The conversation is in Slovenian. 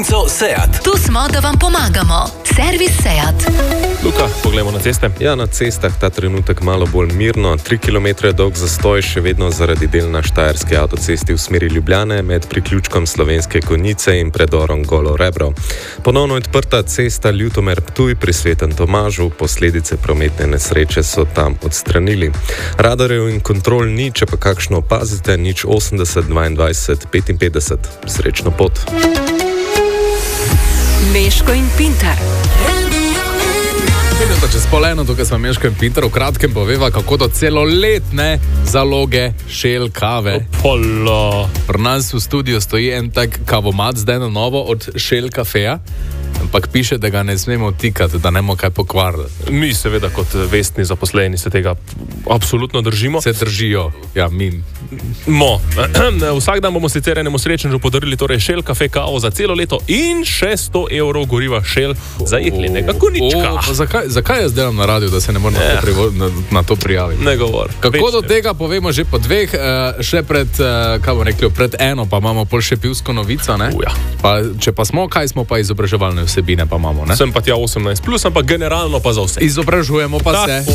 Seat. Tu smo, da vam pomagamo. Servis Seat. Luka, poglejmo na ceste. Ja, na cestah ta trenutek malo bolj mirno. 3 km dolg zastoj še vedno zaradi del na Štajerski avtocesti v smeri Ljubljane med priključkom Slovenske Konjice in predorom Golo Rebro. Ponovno odprta cesta Ljutomer-Ptuj pri Svetem Tomažu, posledice prometne nesreče so tam odstranili. Radarjev in kontrol ni, če pa kakšno opazite, 080 22 55. Srečno pot. Meško in Pintar. Čez poleno, tukaj smo Meško in Pintar, v kratkem poveva, kako do celoletne zaloge Shell kave. Polo. Pri nas v studiu stoji en tak kavomat, zdaj na novo od Shell kafeja, ampak piše, da ga ne smemo tikati, da ne bomo kaj pokvarili. Mi seveda kot vestni zaposleni se tega absolutno držimo. Se držijo, ja, mi. Vsak dan bomo sicer enemu srečnežu podarili torej Shell kafe kavo za celo leto in še 100 evrov goriva Shell za jeklenega konička. Zakaj jaz delam na radiju, da se ne morem na to prijaviti? Ne govor. Kako do tega povemo že po dveh, še pred, kaj bomo rekli, pred eno, pa imamo pol še pivsko novico, ne? Ja. Pa, če pa smo, kaj smo pa izobraževalne vsebine pa imamo, ne? Sem pa tja 18+, ampak generalno pa za vse. Izobražujemo pa se.